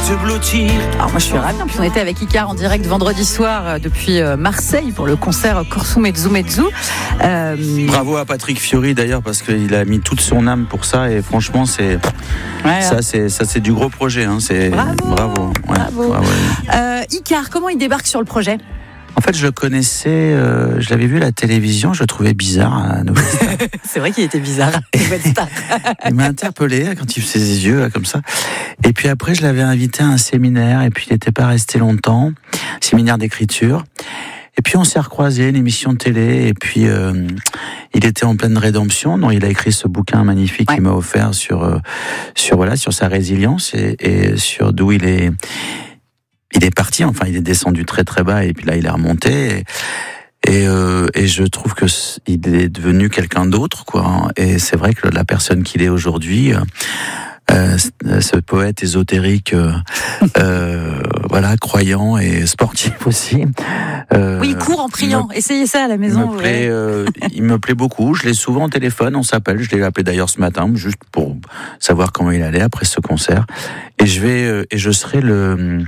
yeux blottis. Alors moi je suis ravie, puis on était avec Icar en direct vendredi soir depuis Marseille pour le concert Corso Mezzo Mezzo. Bravo à Patrick Fiori d'ailleurs parce qu'il a mis toute son âme pour ça et franchement c'est c'est du gros projet. Hein. C'est bravo. Icar, comment il débarque sur le projet ? En fait, je le connaissais, je l'avais vu à la télévision, je le trouvais bizarre à Nouvelle Star. C'est vrai qu'il était bizarre à Nouvelle Star. Il m'a interpellé quand il faisait ses yeux comme ça. Et puis après, je l'avais invité à un séminaire et puis il n'était pas resté longtemps, séminaire d'écriture. Et puis on s'est recroisés, une émission de télé, et puis il était en pleine rédemption, donc il a écrit ce bouquin magnifique qu'il m'a offert sur sa résilience et sur d'où il est parti, enfin il est descendu très très bas et puis là il est remonté et je trouve que il est devenu quelqu'un d'autre quoi. Et c'est vrai que la personne qu'il est aujourd'hui, ce poète ésotérique, croyant et sportif aussi. Oui, il court en priant. Essayez ça à la maison. Il me plaît beaucoup. Je l'ai souvent au téléphone, on s'appelle. Je l'ai appelé d'ailleurs ce matin, juste pour savoir comment il allait après ce concert. Et je serai le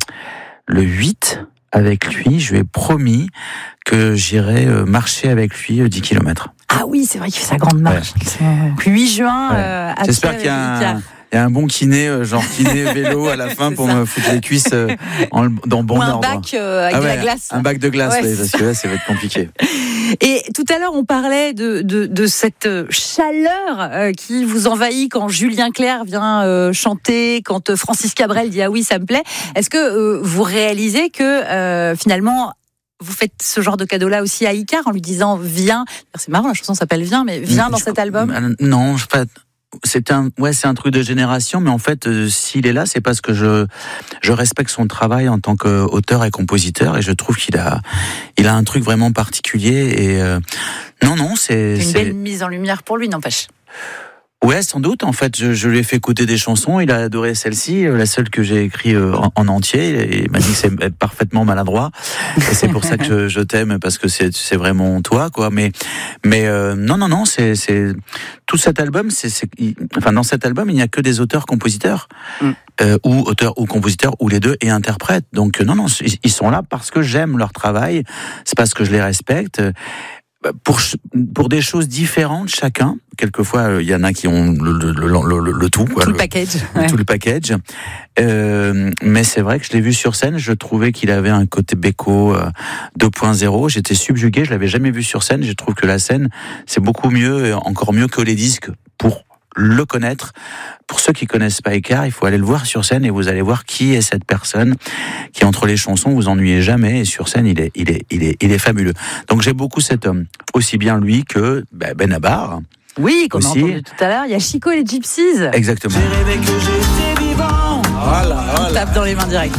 8 avec lui. Je lui ai promis que j'irai marcher avec lui 10 km. Ah oui, c'est vrai qu'il fait sa grande marche. Ouais. 8 juin. J'espère qu'il y a un bon kiné, genre kiné vélo à la fin pour me foutre les cuisses dans bon ordre. Ou un bac avec de la glace. Un bac de glace, parce que là, ça va être compliqué. Et tout à l'heure, on parlait de cette chaleur qui vous envahit quand Julien Clerc vient chanter, quand Francis Cabrel dit « Ah oui, ça me plaît ». Est-ce que vous réalisez que finalement, vous faites ce genre de cadeau-là aussi à Icar en lui disant « Viens ». C'est marrant, la chanson s'appelle « Viens », mais « Viens dans cet album ». Non, c'est un truc de génération, mais en fait, s'il est là, c'est parce que je respecte son travail en tant qu'auteur et compositeur, et je trouve qu'il a un truc vraiment particulier. Et c'est une belle mise en lumière pour lui, n'empêche. Ouais, sans doute. En fait, je lui ai fait écouter des chansons. Il a adoré celle-ci, la seule que j'ai écrite en entier. Et il m'a dit que c'est parfaitement maladroit. Et c'est pour ça que je t'aime, parce que c'est vraiment toi, quoi. Mais non, c'est tout cet album. Dans cet album, il n'y a que des auteurs-compositeurs, ou auteurs ou compositeurs, ou les deux, et interprètes. Donc non, ils sont là parce que j'aime leur travail. C'est parce que je les respecte. Pour des choses différentes chacun. Quelquefois, il y en a qui ont le tout, quoi, tout le package. Tout le package. Mais c'est vrai que je l'ai vu sur scène. Je trouvais qu'il avait un côté Beko 2.0. J'étais subjugué. Je l'avais jamais vu sur scène. Je trouve que la scène, c'est beaucoup mieux, encore mieux que les disques pour le connaître. Pour ceux qui connaissent pas Icar, il faut aller le voir sur scène et vous allez voir qui est cette personne qui, entre les chansons, vous ennuyez jamais, et sur scène, il est fabuleux. Donc j'ai beaucoup cet homme, aussi bien lui que Benabar. Oui, qu'on a entendu tout à l'heure. Il y a Chico et les Gypsies. Exactement. J'ai rêvé que j'étais vivant. On tape dans les mains directes.